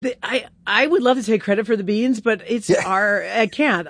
I would love to take credit for the beans, but I can't.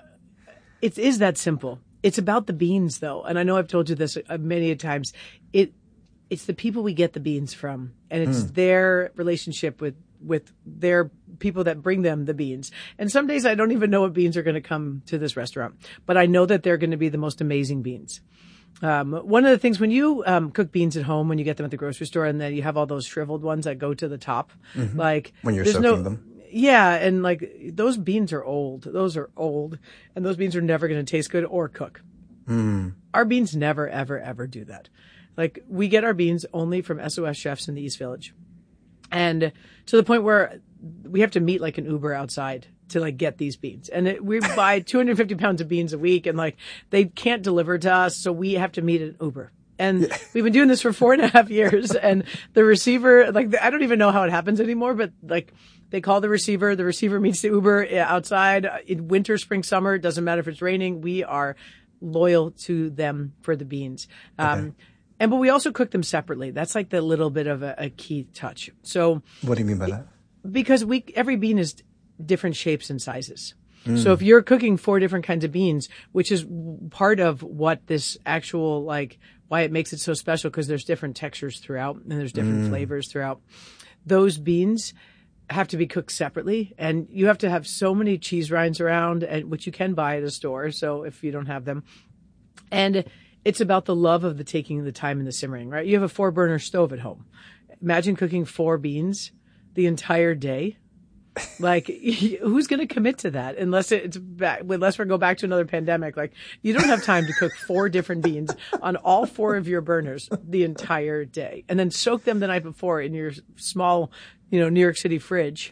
It is that simple. It's about the beans though. And I know I've told you this many times. It's the people we get the beans from, and it's their relationship with their people that bring them the beans. And some days I don't even know what beans are going to come to this restaurant, but I know that they're going to be the most amazing beans. One of the things when you cook beans at home, when you get them at the grocery store, and then you have all those shriveled ones that go to the top, like when you're soaking them. Yeah, and like those beans are old. Those are old, and those beans are never going to taste good or cook. Our beans never, ever, ever do that. Like we get our beans only from SOS Chefs in the East Village, and to the point where we have to meet like an Uber outside to like get these beans. And we buy 250 pounds of beans a week, and like they can't deliver to us, so we have to meet an Uber. And we've been doing this for 4.5 years, and the receiver, like I don't even know how it happens anymore, but like they call the receiver meets the Uber outside in winter, spring, summer. It doesn't matter if it's raining. We are loyal to them for the beans. But we also cook them separately. That's like the little bit of a key touch. So what do you mean by that? Because every bean is different shapes and sizes. So if you're cooking 4 different kinds of beans, which is part of what this actual, like, why it makes it so special, because there's different textures throughout and there's different flavors throughout. Those beans have to be cooked separately, and you have to have so many cheese rinds around, which you can buy at a store. So if you don't have them, and it's about the love of the taking the time and the simmering, right? You have a 4-burner stove at home. Imagine cooking 4 beans the entire day. Like, who's going to commit to that unless we go back to another pandemic? Like, you don't have time to cook 4 different beans on all 4 of your burners the entire day, and then soak them the night before in your small, New York City fridge.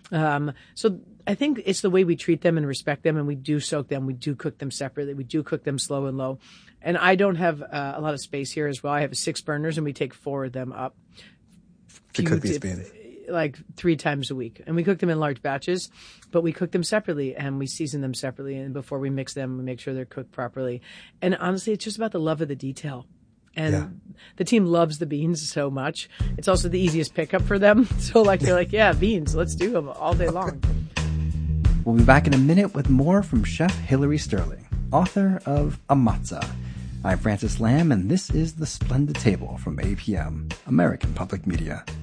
So I think it's the way we treat them and respect them, and we do soak them. We do cook them separately. We do cook them slow and low. And I don't have a lot of space here as well. I have 6 burners, and we take 4 of them up to cook these beans. Like 3 times a week. And we cook them in large batches, but we cook them separately and we season them separately. And before we mix them, we make sure they're cooked properly. And honestly, it's just about the love of the detail. And the team loves the beans so much. It's also the easiest pickup for them. So they're like, yeah, beans, let's do them all day long. We'll be back in a minute with more from Chef Hilary Sterling, author of Amatza. I'm Francis Lamb, and this is The Splendid Table from APM, American Public Media.